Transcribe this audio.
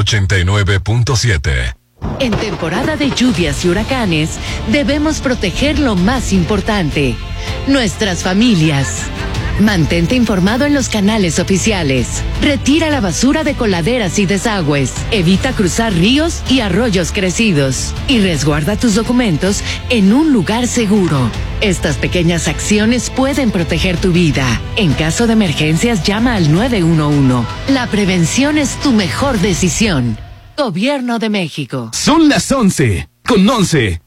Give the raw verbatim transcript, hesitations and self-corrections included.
ochenta y nueve punto siete. En temporada de lluvias y huracanes, debemos proteger lo más importante, nuestras familias. Mantente informado en los canales oficiales. Retira la basura de coladeras y desagües. Evita cruzar ríos y arroyos crecidos. Y resguarda tus documentos en un lugar seguro. Estas pequeñas acciones pueden proteger tu vida. En caso de emergencias, llama al nueve uno uno. La prevención es tu mejor decisión. Gobierno de México. Son las once, con once.